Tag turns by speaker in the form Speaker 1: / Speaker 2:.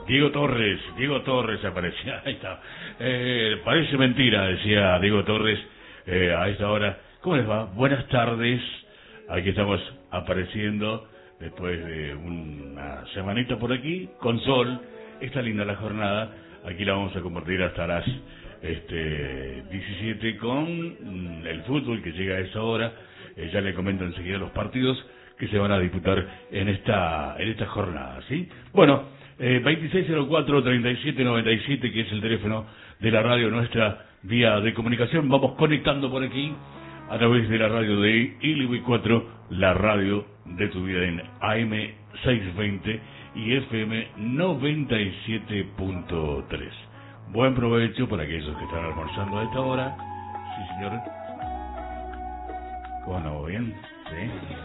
Speaker 1: Diego Torres aparecía, ahí está. Parece mentira, decía Diego Torres a esta hora. ¿Cómo les va? Buenas tardes. Aquí estamos apareciendo después de una semanita por aquí, con sol. Está linda la jornada. Aquí la vamos a compartir hasta las 17 con el fútbol que llega a esa hora. Ya le comento enseguida los partidos que se van a disputar en esta jornada, ¿sí? Bueno, 2604-3797, que es el teléfono de la radio, nuestra vía de comunicación. Vamos conectando por aquí a través de la radio de Illiwi 4, la radio de tu vida en AM 620 y FM 97.3. Buen provecho para aquellos que están almorzando a esta hora. Sí, señor. ¿Cómo no? ¿Bien? ¿Sí?